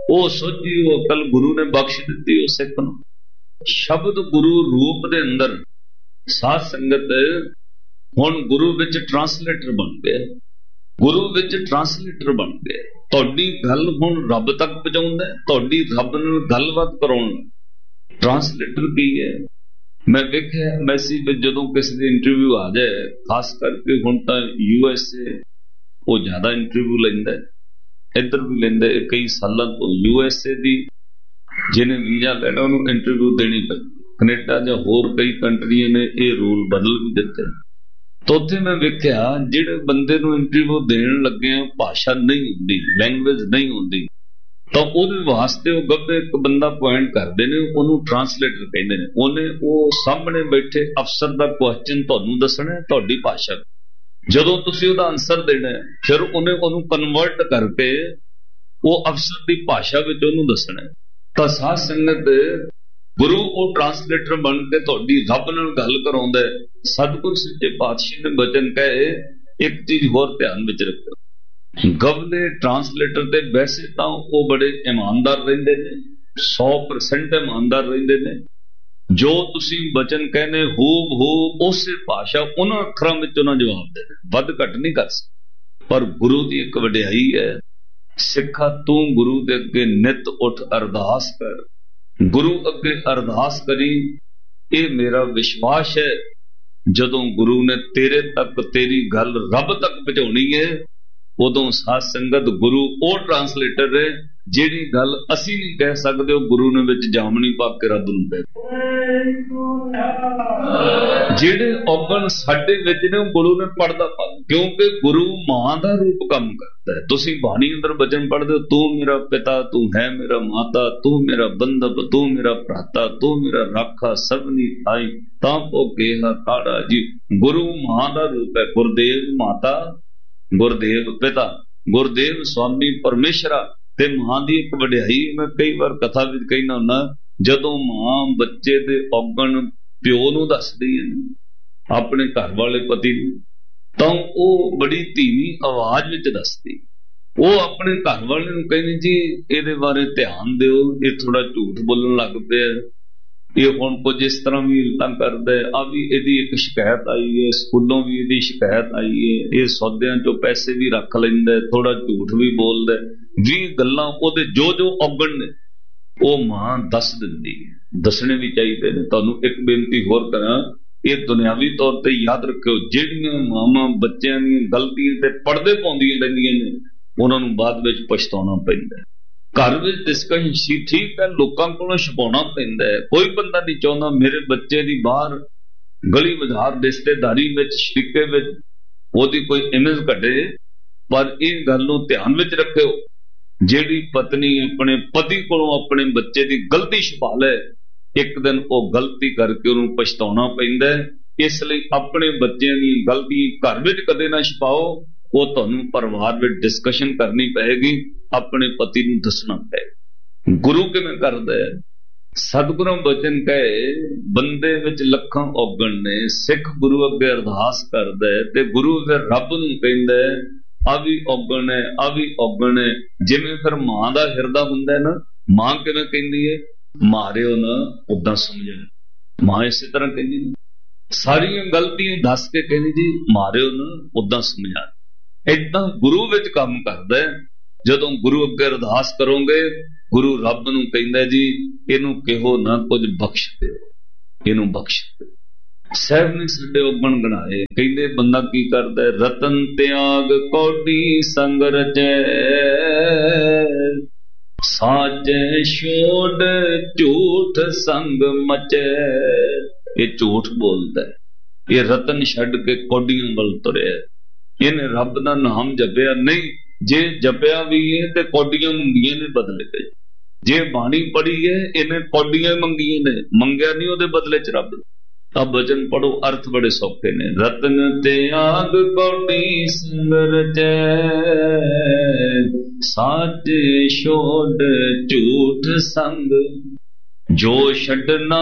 ਉਹ ਸੋਝੀ ਉਹ ਅਕਲ ਗੁਰੂ ਨੇ ਬਖਸ਼ ਦਿੱਤੀ ਉਹ ਸਿੱਖ ਨੂੰ। ਸ਼ਬਦ ਗੁਰੂ ਰੂਪ ਦੇ ਅੰਦਰ ਸਾਧ ਸੰਗਤ ਹੁਣ ਗੁਰੂ ਵਿੱਚ ਟਰਾਂਸਲੇਟਰ ਬਣ ਗਿਆ, ਗੁਰੂ ਵਿੱਚ ਟਰਾਂਸਲੇਟਰ ਬਣ ਗਿਆ। ਤੁਹਾਡੀ ਗੱਲ ਹੁਣ ਰੱਬ ਤੱਕ ਪਹੁੰਚਾਉਂਦਾ, ਤੁਹਾਡੀ ਰੱਬ ਨਾਲ ਗੱਲਬਾਤ ਕਰਾਉਣ। ਟਰਾਂਸਲੇਟਰ ਕੀ ਹੈ? ਮੈਂ ਵੇਖਿਆ ਮੈਸੇਜ ਵਿੱਚ ਜਦੋਂ ਕਿਸੇ ਦੀ ਇੰਟਰਵਿਊ ਆ ਜਾਏ, ਖਾਸ ਕਰਕੇ ਹੁਣ ਤਾਂ USA ਉਹ ਜ਼ਿਆਦਾ ਇੰਟਰਵਿਊ ਲੈਂਦਾ, ਇੱਧਰ ਵੀ ਲੈਂਦਾ। ਕਈ ਸਾਲਾਂ ਤੋਂ USA ਦੀ ਜਿਹਨੇ ਵੀਜ਼ਾ ਲੈਣਾ ਉਹਨੂੰ ਇੰਟਰਵਿਊ ਦੇਣੀ ਪਈ। ਕੈਨੇਡਾ ਜਾਂ ਹੋਰ ਕਈ ਕੰਟਰੀਆਂ ਨੇ ਇਹ ਰੂਲ ਬਦਲ ਵੀ ਦਿੱਤੇ। ਤਾਂ ਉੱਥੇ ਮੈਂ ਵੇਖਿਆ ਜਿਹੜੇ ਬੰਦੇ ਨੂੰ ਇੰਟਰਵਿਊ ਦੇਣ ਲੱਗੇ ਆ ਭਾਸ਼ਾ ਨਹੀਂ ਹੁੰਦੀ, ਲੈਂਗੁਏਜ ਨਹੀਂ ਹੁੰਦੀ, ਤਾਂ ਉਹਦੇ ਵਾਸਤੇ ਉਹ ਗੱਭੇ ਇੱਕ ਬੰਦਾ ਪੁਆਇੰਟ ਕਰਦੇ ਨੇ, ਉਹਨੂੰ ਟਰਾਂਸਲੇਟਰ ਕਹਿੰਦੇ ਨੇ। ਉਹਨੇ ਉਹ ਸਾਹਮਣੇ ਬੈਠੇ ਅਫਸਰ ਦਾ ਕੁਐਸਚਨ ਤੁਹਾਨੂੰ ਦੱਸਣਾ ਤੁਹਾਡੀ ਭਾਸ਼ਾ, ਜਦੋਂ ਤੁਸੀਂ ਉਹਦਾ ਆਨਸਰ ਦੇਣਾ ਫਿਰ ਉਹਨੂੰ ਕਨਵਰਟ ਕਰਕੇ ਉਹ ਅਫਸਰ ਦੀ ਭਾਸ਼ਾ ਵਿੱਚ ਉਹਨੂੰ ਦੱਸਣਾ। ਤਾਂ ਸਾਧ ਸੰਗਤ ਗੁਰੂ ਉਹ ਟਰਾਂਸਲੇਟਰ ਬਣ ਕੇ ਤੁਹਾਡੀ ਰੱਬ ਨਾਲ ਗੱਲ ਕਰਾਉਂਦਾ। ਸਤਿਗੁਰ ਸੱਚੇ ਪਾਤਸ਼ਾਹ ਨੇ ਬਚਨ ਕਹੇ, ਇੱਕ ਚੀਜ਼ ਹੋਰ ਧਿਆਨ ਵਿੱਚ ਰੱਖੋ, ਗਵਲੇ ਟਰਾਂਸਲੇਟਰ ਤੇ ਵੈਸੇ ਤਾਂ ਉਹ ਬੜੇ ਇਮਾਨਦਾਰ ਰਹਿੰਦੇ ਨੇ, 100% ਇਮਾਨਦਾਰ ਰਹਿੰਦੇ ਨੇ। ਜੋ ਤੁਸੀਂ ਬਚਨ ਕਹਿੰਦੇ ਹੂਬ ਹੂ ਉਸੇ ਭਾਸ਼ਾ ਉਹਨਾਂ ਅੱਖਰਾਂ ਵਿੱਚ ਉਹਨਾਂ ਜਵਾਬ ਦੇਣਾ, ਵੱਧ ਘੱਟ ਨਹੀਂ ਕਰ ਸਕਦੇ। ਪਰ ਗੁਰੂ ਦੀ ਇੱਕ ਵਡਿਆਈ ਹੈ, ਸਿੱਖਾ ਤੂੰ ਗੁਰੂ ਦੇ ਅੱਗੇ ਨਿਤ ਉੱਠ ਅਰਦਾਸ ਕਰ, ਗੁਰੂ ਅੱਗੇ ਅਰਦਾਸ ਕਰੀ। ਇਹ ਮੇਰਾ ਵਿਸ਼ਵਾਸ ਹੈ ਜਦੋਂ ਗੁਰੂ ਨੇ ਤੇਰੇ ਤੱਕ ਤੇਰੀ ਗੱਲ ਰੱਬ ਤੱਕ ਪਹੁੰਚਾਉਣੀ ਹੈ, ਉਦੋਂ ਸਾਧ ਸੰਗਤ ਗੁਰੂ ਉਹ ਟਰਾਂਸਲੇਟਰ ਹੈ ਜਿਹੜੀ ਗੱਲ ਅਸੀਂ ਨਹੀਂ ਕਹਿ ਸਕਦੇ, ਉਹ ਗੁਰੂ ਨੇ ਵਿੱਚ ਜਾਮਣੀ ਪਾ ਕੇ ਰੱਬ ਨੂੰ ਕਹਿ। ਜਿਹੜੇ ਔਗਣ ਸਾਡੇ ਵਿੱਚ ਨੇ ਉਹ ਗੁਰੂ ਨੇ ਪੜਦਾ ਪਾ, ਕਿਉਂਕਿ ਗੁਰੂ ਮਾਂ ਦਾ ਰੂਪ ਕੰਮ ਕਰਦਾ ਹੈ। ਤੁਸੀਂ ਬਾਣੀ ਅੰਦਰ ਬਚਨ ਪੜਦੇ ਹੋ, ਤੂੰ ਮੇਰਾ ਪਿਤਾ, ਤੂੰ ਹੈ ਮੇਰਾ ਮਾਤਾ, ਤੂੰ ਮੇਰਾ ਬੰਧਪ, ਤੂੰ ਮੇਰਾ ਭਰਾਤਾ, ਤੂੰ ਮੇਰਾ ਰਾਖਾ, ਸਭਨੀ ਥਾਈ ਤਾਂ ਕੋ ਕੇਹਾ ਕਾੜਾ ਜੀ। ਗੁਰੂ ਮਾਂ ਦਾ ਰੂਪ ਹੈ, ਗੁਰਦੇਵ ਮਾਤਾ, ਗੁਰਦੇਵ ਪਿਤਾ, ਗੁਰਦੇਵ ਸਵਾਮੀ ਪਰਮੇਸ਼ਰਾ। ਤੇ ਮਾਂ ਦੀ ਇੱਕ ਵਡਿਆਈ ਮੈਂ ਕਈ ਵਾਰ ਕਥਾ ਵਿੱਚ ਕਹਿਣਾ ਹੁੰਦਾ, ਜਦੋਂ ਮਾਂ ਬੱਚੇ ਦੇ ਔਗਣ ਪਿਓ ਨੂੰ ਦੱਸਦੀ ਹੈ, ਆਪਣੇ ਘਰ ਵਾਲੇ ਪਤੀ ਨੂੰ, ਤਾਂ ਉਹ ਬੜੀ ਧੀਮੀ ਆਵਾਜ਼ ਵਿੱਚ ਦੱਸਦੀ। ਉਹ ਆਪਣੇ ਘਰ ਵਾਲੇ ਨੂੰ ਕਹਿੰਦੀ ਜੀ ਇਹਦੇ ਬਾਰੇ ਧਿਆਨ ਦਿਓ, ਇਹ ਥੋੜਾ ਝੂਠ ਬੋਲਣ ਲੱਗ ਪਿਆ, ਇਹ ਹੁਣ ਕੁਝ ਇਸ ਤਰ੍ਹਾਂ ਵੀ ਇਲਤਾਂ ਕਰਦਾ, ਆ ਵੀ ਇਹਦੀ ਇੱਕ ਸ਼ਿਕਾਇਤ ਆਈ ਹੈ, ਸਕੂਲੋਂ ਵੀ ਇਹਦੀ ਸ਼ਿਕਾਇਤ ਆਈ ਹੈ, ਇਹ ਸੌਦਿਆਂ ਚੋਂ ਪੈਸੇ ਵੀ ਰੱਖ ਲੈਂਦਾ, ਥੋੜਾ ਝੂਠ ਵੀ ਬੋਲਦਾ। 20 ਗੱਲਾਂ ਉਹਦੇ ਜੋ ਜੋ ਔਗਣ ਨੇ ਉਹ ਮਾਂ ਦੱਸ ਦਿੰਦੀ ਹੈ, ਦੱਸਣੇ ਵੀ ਚਾਹੀਦੇ ਨੇ। ਤੁਹਾਨੂੰ ਇੱਕ ਬੇਨਤੀ ਹੋਰ ਕਰਾਂ, ਇਹ ਦੁਨਿਆਵੀ ਤੌਰ ਤੇ ਯਾਦ ਰੱਖਿਓ, ਜਿਹੜੀਆਂ ਮਾਵਾਂ ਬੱਚਿਆਂ ਦੀਆਂ ਗਲਤੀਆਂ ਤੇ ਪਰਦੇ ਪਾਉਂਦੀਆਂ ਰਹਿੰਦੀਆਂ ਨੇ ਉਹਨਾਂ ਨੂੰ ਬਾਅਦ ਵਿੱਚ ਪਛਤਾਉਣਾ ਪੈਂਦਾ। ਘਰ ਵਿੱਚ ਡਿਸਕਸ਼ਨ ਸੀ ਠੀਕ ਹੈ, ਲੋਕਾਂ ਕੋਲੋਂ ਛੁਪਾਉਣਾ ਪੈਂਦਾ ਹੈ। ਕੋਈ ਬੰਦਾ ਨਹੀਂ ਚਾਹੁੰਦਾ ਮੇਰੇ ਬੱਚੇ ਦੀ ਬਾਹਰ ਗਲੀ ਬਾਜ਼ਾਰ ਰਿਸ਼ਤੇਦਾਰੀ ਵਿੱਚ ਸ਼ਰੀਕੇ ਵਿੱਚ ਉਹਦੀ ਕੋਈ ਇਮੇਜ ਘਟੇ। ਪਰ ਇਹ ਗੱਲ ਨੂੰ ਧਿਆਨ ਵਿੱਚ ਰੱਖਿਓ, ਜਿਹੜੀ ਪਤਨੀ ਆਪਣੇ ਪਤੀ ਕੋਲੋਂ ਆਪਣੇ ਬੱਚੇ ਦੀ ਗਲਤੀ ਛੁਪਾ ਲੈ, ਇੱਕ ਦਿਨ ਉਹ ਗਲਤੀ ਕਰਕੇ ਉਹਨੂੰ ਪਛਤਾਉਣਾ ਪੈਂਦਾ। ਇਸ ਲਈ ਆਪਣੇ ਬੱਚਿਆਂ ਦੀ ਗਲਤੀ ਘਰ ਵਿੱਚ ਕਦੇ ਨਾ ਛੁਪਾਓ, ਉਹ ਤੁਹਾਨੂੰ ਪਰਿਵਾਰ ਵਿੱਚ ਡਿਸਕਸ਼ਨ ਕਰਨੀ ਪਏਗੀ, ਆਪਣੇ ਪਤੀ ਨੂੰ ਦੱਸਣਾ ਪਏਗਾ। ਗੁਰੂ ਕਿਵੇਂ ਕਰਦਾ ਹੈ? ਸਤਿਗੁਰਾਂ ਬਚਨ ਕਹੇ, ਬੰਦੇ ਵਿੱਚ ਲੱਖਾਂ ਔਗਣ ਨੇ, ਸਿੱਖ ਗੁਰੂ ਅੱਗੇ ਅਰਦਾਸ ਕਰਦਾ ਹੈ ਤੇ ਗੁਰੂ ਫਿਰ ਰੱਬ ਨੂੰ ਕਹਿੰਦਾ ਆ ਵੀ ਔਗਣ ਹੈ, ਆ ਵੀ ਔਗਣ ਹੈ। ਜਿਵੇਂ ਫਿਰ ਮਾਂ ਦਾ ਹਿਰਦਾ ਹੁੰਦਾ ਨਾ, ਮਾਂ ਕਿਵੇਂ ਕਹਿੰਦੀ ਹੈ, ਮਾਰਿਓ ਨਾ ਉਦਾਂ ਸਮਝਣਾ। ਮਾਂ ਇਸੇ ਤਰ੍ਹਾਂ ਕਹਿੰਦੀ ਨੇ, ਸਾਰੀਆਂ ਗਲਤੀਆਂ ਦੱਸ ਕੇ ਕਹਿੰਦੀ ਜੀ ਮਾਰਿਓ ਨਾ ਉਦਾਂ ਸਮਝਾ। ਏਦਾਂ ਗੁਰੂ ਵਿੱਚ ਕੰਮ ਕਰਦਾ ਹੈ। ਜਦੋਂ ਗੁਰੂ ਅੱਗੇ ਅਰਦਾਸ ਕਰੋਗੇ, ਗੁਰੂ ਰੱਬ ਨੂੰ ਕਹਿੰਦਾ ਜੀ ਇਹਨੂੰ ਕਿਹੋ ਨਾ ਕੁਝ ਬਖਸ਼ ਦਿਓ, ਇਹਨੂੰ ਬਖਸ਼ ਦਿਓ। ਸਾਹਿਬ ਨੇ ਸਾਡੇ ਔਗਣ ਗਣਾਏ, ਕਹਿੰਦੇ ਬੰਦਾ ਕੀ ਕਰਦਾ, ਰਤਨ ਤਿਆਗ ਕੌਡੀ ਸੰਗ ਰਚੈ, ਸਾਚੈ ਛੋੜ ਝੂਠ ਸੰਗ ਮਚੈ। ਇਹ ਝੂਠ ਬੋਲਦਾ, ਇਹ ਰਤਨ ਛੱਡ ਕੇ ਕੌਡੀਆਂ ਵੱਲ ਤੁਰਿਆ, ਇਹਨੇ ਰੱਬ ਦਾ ਨਾਮ ਜਪਿਆ ਨਹੀਂ। ਜੇ ਜਪਿਆ ਵੀ ਹੈ ਤੇ ਕੌਡੀਆਂ ਮੰਗੀਆਂ ਨੇ ਬਦਲੇ ਤੇ, ਜੇ ਬਾਣੀ ਪੜ੍ਹੀ ਹੈ ਇਹਨੇ ਕੌਡੀਆਂ ਮੰਗੀਆਂ ਨੇ, ਮੰਗਿਆ ਨਹੀਂ ਉਹਦੇ ਬਦਲੇ ਚ ਰੱਬ। ਤਾਂ ਬਚਨ ਪੜੋ, ਅਰਥ ਬੜੇ ਸੌਖੇ ਨੇ। ਰਤਨ ਤਿਆਗ ਕੌਡੀ ਸੰਗ ਰਚੈ, ਸਾਚ ਛੋੜ ਝੂਠ ਸੰਗ, ਜੋ ਛੱਡਣਾ